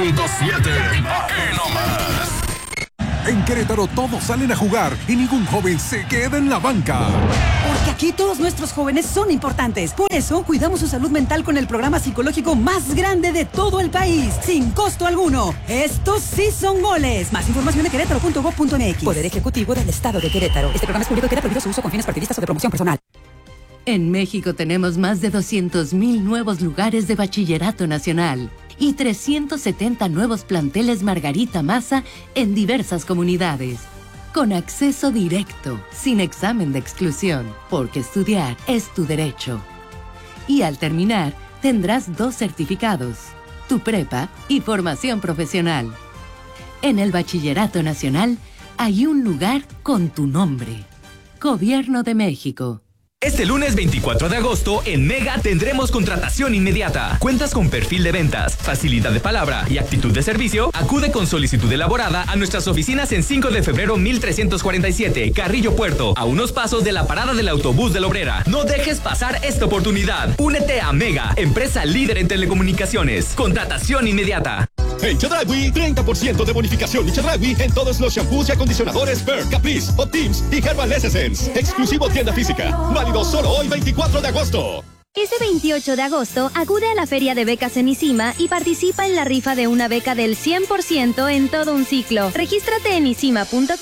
Aquí nomás. En Querétaro todos salen a jugar y ningún joven se queda en la banca. Porque aquí todos nuestros jóvenes son importantes. Por eso cuidamos su salud mental con el programa psicológico más grande de todo el país, sin costo alguno. Estos sí son goles. Más información en querétaro.gov.mx. Poder Ejecutivo del Estado de Querétaro. Este programa es público y queda prohibido su uso con fines partidistas o de promoción personal. En México tenemos más de 200,000 nuevos lugares de bachillerato nacional y 370 nuevos planteles Margarita Maza en diversas comunidades. Con acceso directo, sin examen de exclusión, porque estudiar es tu derecho. Y al terminar, tendrás 2 certificados, tu prepa y formación profesional. En el Bachillerato Nacional hay un lugar con tu nombre. Gobierno de México. Este lunes 24 de agosto en Mega tendremos contratación inmediata. ¿Cuentas con perfil de ventas, facilidad de palabra y actitud de servicio? Acude con solicitud elaborada a nuestras oficinas en 5 de febrero 1347, Carrillo Puerto, a unos pasos de la parada del autobús de la Obrera. No dejes pasar esta oportunidad. Únete a Mega, empresa líder en telecomunicaciones. Contratación inmediata. En Chedraui, 30% de bonificación y Chedraui en todos los shampoos y acondicionadores Per, Caprice, Optims y Herbal Essence. Exclusivo tienda física. Válido solo hoy, 24 de agosto. Este 28 de agosto, acude a la Feria de Becas en ICIMA y participa en la rifa de una beca del 100% en todo un ciclo. Regístrate en isima.com.mx.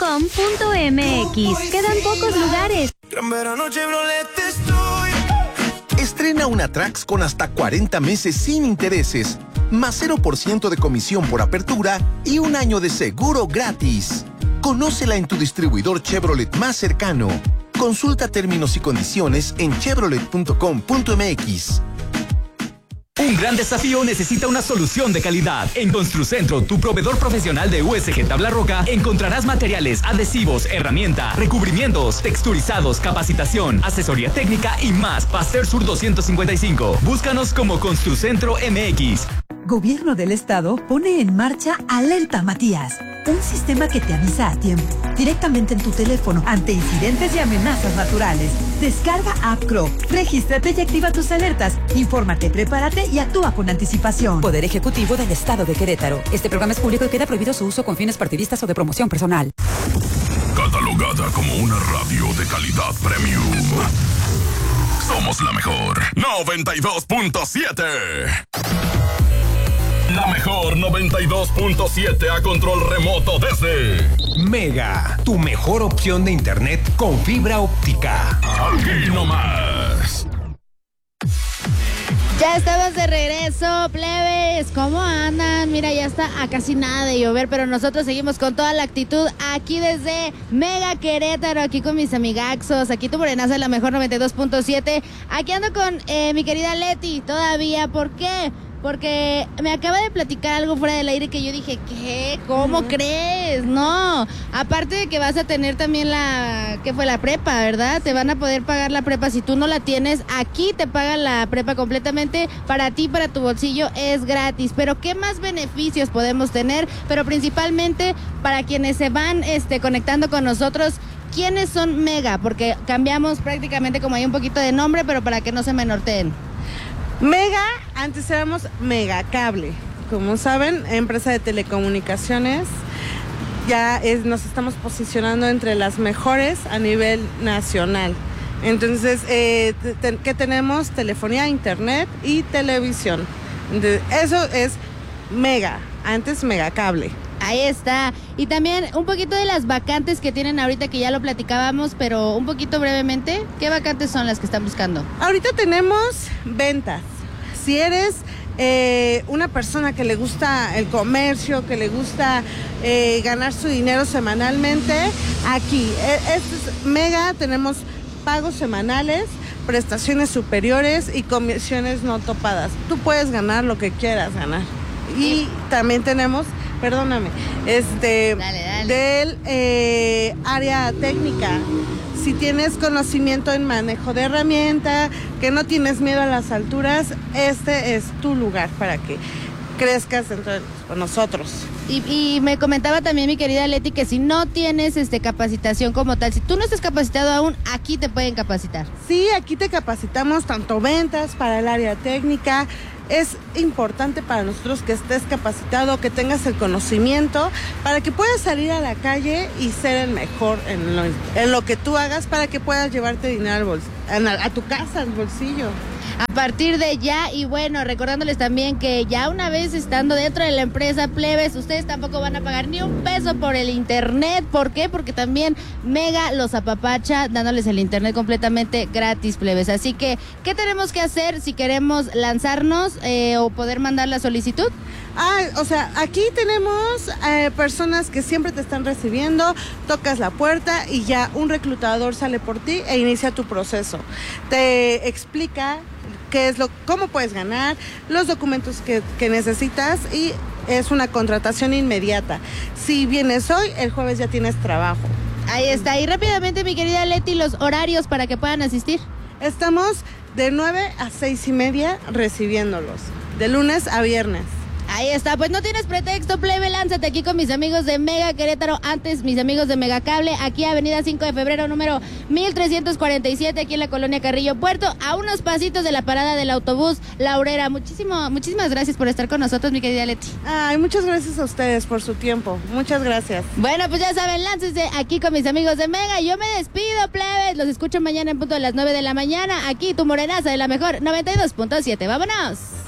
Quedan pocos lugares. Gran verano Chevrolet estoy. Estrena una Trax con hasta 40 meses sin intereses, más 0% de comisión por apertura y un año de seguro gratis. Conócela en tu distribuidor Chevrolet más cercano. Consulta términos y condiciones en chevrolet.com.mx. Un gran desafío necesita una solución de calidad. En Construcentro, tu proveedor profesional de USG Tabla Roca, encontrarás materiales, adhesivos, herramienta, recubrimientos, texturizados, capacitación, asesoría técnica y más. Pasteur Sur 255. Búscanos como Construcentro MX. Gobierno del Estado pone en marcha Alerta Matías, un sistema que te avisa a tiempo, directamente en tu teléfono, ante incidentes y amenazas naturales. Descarga App Crow, regístrate y activa tus alertas. Infórmate, prepárate y actúa con anticipación. Poder Ejecutivo del Estado de Querétaro. Este programa es público y queda prohibido su uso con fines partidistas o de promoción personal. Catalogada como una radio de calidad premium. Somos la mejor 92.7. La mejor 92.7 a control remoto desde Mega, tu mejor opción de internet con fibra óptica. Aquí nomás. Ya estamos de regreso, plebes. ¿Cómo andan? Mira, ya está a casi nada de llover, pero nosotros seguimos con toda la actitud aquí desde Mega Querétaro, aquí con mis amigaxos, aquí tu morenaza de la mejor 92.7. Aquí ando con mi querida Leti todavía. ¿Por qué? Porque me acaba de platicar algo fuera del aire que yo dije, ¿qué? ¿Cómo crees? No, aparte de que vas a tener también ¿qué fue? La prepa, ¿verdad? Te van a poder pagar la prepa si tú no la tienes. Aquí te pagan la prepa completamente para ti, para tu bolsillo, es gratis. Pero ¿qué más beneficios podemos tener? Pero principalmente para quienes se van conectando con nosotros, ¿quiénes son Mega? Porque cambiamos prácticamente como hay un poquito de nombre, pero para que no se me norteen. Mega, antes éramos Megacable, como saben, empresa de telecomunicaciones, nos estamos posicionando entre las mejores a nivel nacional. Entonces, ¿qué tenemos? Telefonía, internet y televisión. Entonces, eso es Mega, antes Megacable. Ahí está. Y también un poquito de las vacantes que tienen ahorita, que ya lo platicábamos, pero un poquito brevemente, ¿qué vacantes son las que están buscando? Ahorita tenemos ventas. Si eres una persona que le gusta el comercio, que le gusta ganar su dinero semanalmente, aquí, este es Mega, tenemos pagos semanales, prestaciones superiores y comisiones no topadas. Tú puedes ganar lo que quieras ganar. Y también tenemos, perdóname, dale. del área técnica. Si tienes conocimiento en manejo de herramienta, que no tienes miedo a las alturas, este es tu lugar para que crezcas con nosotros. Y me comentaba también mi querida Leti que si no tienes capacitación como tal, si tú no estás capacitado aún, aquí te pueden capacitar. Sí, aquí te capacitamos tanto ventas para el área técnica, es importante para nosotros que estés capacitado, que tengas el conocimiento, para que puedas salir a la calle y ser el mejor en lo que tú hagas, para que puedas llevarte dinero a tu casa, al bolsillo. A partir de ya, y bueno, recordándoles también que ya una vez estando dentro de la empresa, plebes, ustedes tampoco van a pagar ni un peso por el internet. ¿Por qué? Porque también Mega los apapacha dándoles el internet completamente gratis, plebes. Así que, ¿qué tenemos que hacer si queremos lanzarnos o poder mandar la solicitud? O sea, aquí tenemos personas que siempre te están recibiendo, tocas la puerta y ya un reclutador sale por ti e inicia tu proceso. Te explica cómo puedes ganar, los documentos que necesitas y es una contratación inmediata. Si vienes hoy, el jueves ya tienes trabajo. Ahí está. Y rápidamente, mi querida Leti, los horarios para que puedan asistir. Estamos de 9 a 6:30 recibiéndolos, de lunes a viernes. Ahí está, pues no tienes pretexto, plebe, lánzate aquí con mis amigos de Mega Querétaro, antes mis amigos de Megacable, aquí avenida 5 de febrero, número 1347, aquí en la colonia Carrillo Puerto, a unos pasitos de la parada del autobús La Aurrera. Muchísimas gracias por estar con nosotros, mi querida Leti. Ay, muchas gracias a ustedes por su tiempo, muchas gracias. Bueno, pues ya saben, láncense aquí con mis amigos de Mega. Yo me despido, plebes, los escucho mañana en punto de las 9 de la mañana, aquí tu morenaza de la mejor 92.7, vámonos.